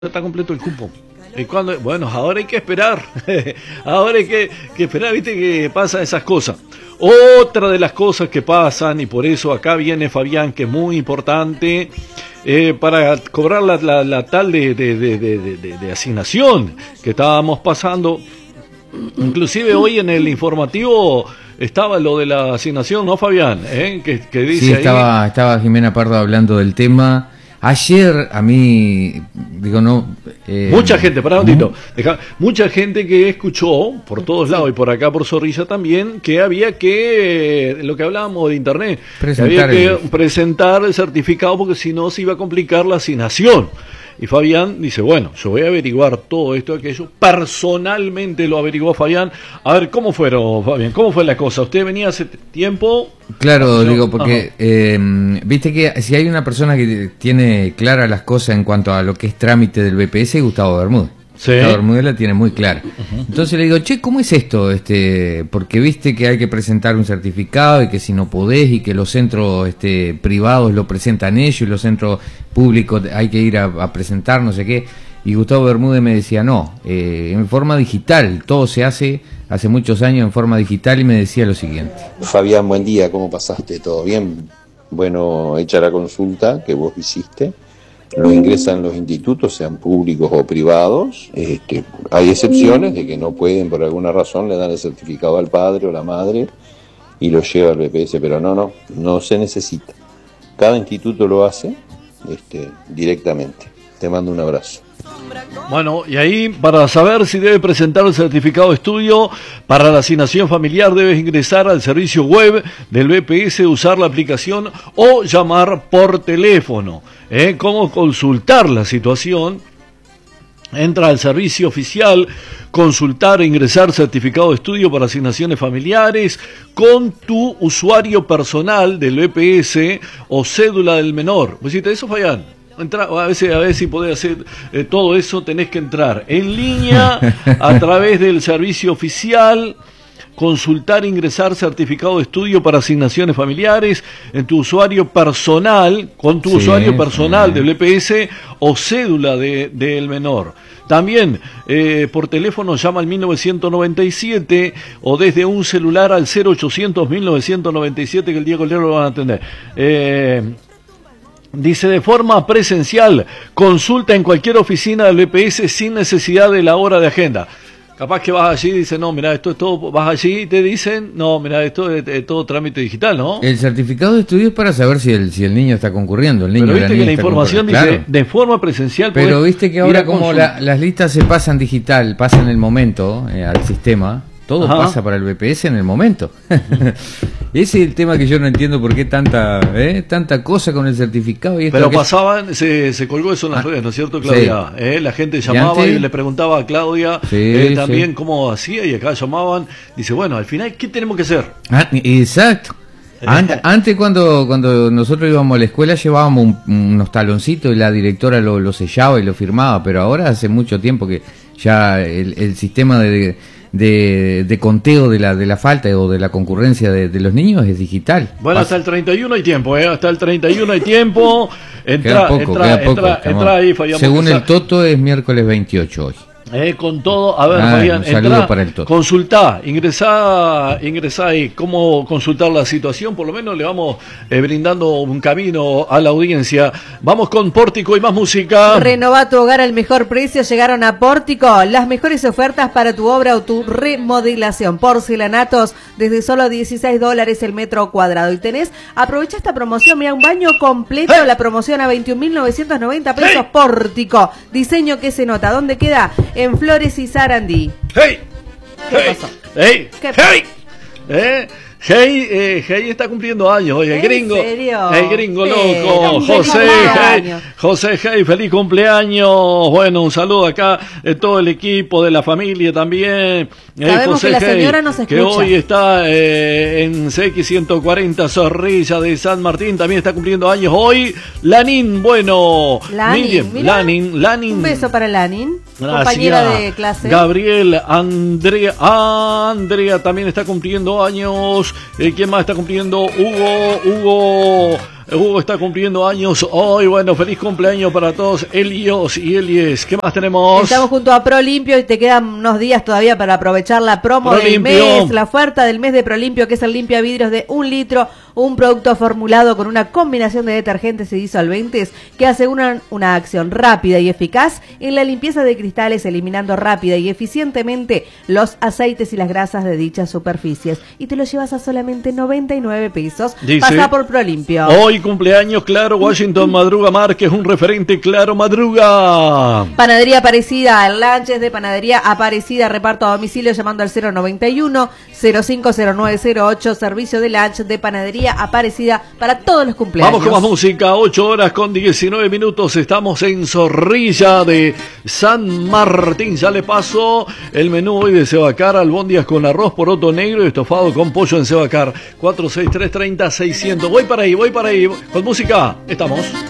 Está completo el cupo. ¿Y cuándo? Bueno, ahora hay que esperar. Ahora hay que esperar, viste que pasan esas cosas. Otra de las cosas que pasan, y por eso acá viene Fabián, que es muy importante, para cobrar la tal de asignación que estábamos pasando. Inclusive hoy en el informativo estaba lo de la asignación, ¿no, Fabián? Que dice sí, ahí... estaba Jimena Pardo hablando del tema. Ayer a mí, digo, no... mucha gente, pará un momentito, mucha gente que escuchó, por todos lados y por acá por Zorrilla también, que había que, lo que hablábamos de internet, que había que presentar el certificado porque si no se iba a complicar la asignación. Y Fabián dice, bueno, yo voy a averiguar todo esto, aquello. Personalmente lo averiguó Fabián. A ver, ¿cómo fueron, Fabián? ¿Cómo fue la cosa? ¿Usted venía hace tiempo? Claro, digo, porque viste que si hay una persona que tiene claras las cosas en cuanto a lo que es trámite del BPS, es Gustavo Bermúdez. Sí. Gustavo Bermúdez la tiene muy clara. Entonces le digo, che, ¿cómo es esto? Porque viste que hay que presentar un certificado y que si no podés y que los centros privados lo presentan ellos y los centros públicos hay que ir a presentar no sé qué. Y Gustavo Bermúdez me decía, no, en forma digital, todo se hace muchos años en forma digital, y me decía lo siguiente. Fabián, buen día, ¿cómo pasaste? ¿Todo bien? Bueno, hecha la consulta que vos hiciste, lo ingresan los institutos, sean públicos o privados. Hay excepciones de que no pueden, por alguna razón, le dan el certificado al padre o la madre y lo lleva al BPS, pero no se necesita. Cada instituto lo hace directamente. Te mando un abrazo. Bueno, y ahí, para saber si debe presentar el certificado de estudio para la asignación familiar, debes ingresar al servicio web del BPS, usar la aplicación o llamar por teléfono. ¿Cómo consultar la situación? Entra al servicio oficial, consultar e ingresar certificado de estudio para asignaciones familiares con tu usuario personal del BPS o cédula del menor. ¿Vos hiciste eso, Fabián? A ver si podés hacer todo eso. Tenés que entrar en línea a través del servicio oficial, consultar, ingresar certificado de estudio para asignaciones familiares en tu usuario personal, con tu usuario personal del EPS o cédula del menor. También por teléfono llama al 1997 o desde un celular al 0800 1997, que el Diego Lero lo van a atender. Dice, de forma presencial, consulta en cualquier oficina del BPS sin necesidad de la hora de agenda. Capaz que vas allí y dices, no, mira, esto es todo, vas allí y te dicen, no, mira, esto es todo trámite digital, ¿no? El certificado de estudio es para saber si el niño está concurriendo, el niño. Pero viste que la información dice, claro, de forma presencial. Pero viste que ahora como las listas se pasan digital, pasan el momento al sistema, todo pasa para el BPS en el momento. Ese es el tema que yo no entiendo, por qué tanta cosa con el certificado. Y esto. Pero pasaban, se colgó eso en las redes, ¿no es cierto, Claudia? Sí. La gente llamaba y le preguntaba a Claudia también cómo hacía, y acá llamaban. Dice, bueno, al final, ¿qué tenemos que hacer? Exacto. Antes cuando nosotros íbamos a la escuela llevábamos unos taloncitos y la directora lo sellaba y lo firmaba, pero ahora hace mucho tiempo que ya el sistema de conteo de la falta o de la concurrencia de los niños es digital. Bueno, hasta el 31 hay tiempo, hasta el 31 hay tiempo. Entra ahí, Fabián. Según el Toto es miércoles 28 hoy. Con todo, a ver, Fabián, saludo para el Toto. Consultá, ingresá ahí, cómo consultar la situación, por lo menos le vamos brindando un camino a la audiencia. Vamos con Pórtico y más música. Renová tu hogar al mejor precio, llegaron a Pórtico, las mejores ofertas para tu obra o tu remodelación. Porcelanatos desde solo $16 el metro cuadrado. Y aprovecha esta promoción, mira, un baño completo, la promoción a 21.990 pesos. Pórtico, diseño que se nota. ¿Dónde queda? En Flores y Sarandí. ¿Qué pasó? ¿Qué pasó? Hey está cumpliendo años hoy, el gringo. ¿En serio? El gringo loco, José Hey, feliz cumpleaños. Bueno, un saludo acá de todo el equipo, de la familia también. Sabemos José que la señora nos escucha. Que hoy está en CX140 Zorrilla de San Martín, también está cumpliendo años hoy. Lanín, bueno. Lanín. Un beso para Lanín, compañera de clase. Gabriel, Andrea también está cumpliendo años. ¿Quién más está cumpliendo? Hugo Hugo está cumpliendo años hoy. Bueno, feliz cumpleaños para todos, Elios y Elies. ¿Qué más tenemos? Estamos junto a Prolimpio y te quedan unos días todavía para aprovechar la promo del mes, la oferta del mes de Prolimpio, que es el limpia vidrios de 1 litro, un producto formulado con una combinación de detergentes y disolventes que aseguran una acción rápida y eficaz en la limpieza de cristales, eliminando rápida y eficientemente los aceites y las grasas de dichas superficies. Y te lo llevas a solamente 99 pesos. Pasa por Prolimpio. Hoy cumpleaños Claro Washington Madruga Márquez, un referente Claro Madruga. Panadería Aparecida, lunches de Panadería Aparecida, reparto a domicilio llamando al 091-050908, servicio de lunch de Panadería Aparecida para todos los cumpleaños. Vamos con más música, 8 horas con 19 minutos, estamos en Zorrilla de San Martín. Ya le paso el menú hoy de Sebacar, albóndigas con arroz, poroto negro y estofado con pollo en Sebacar, 463-30-600. Voy para ahí, con música, estamos.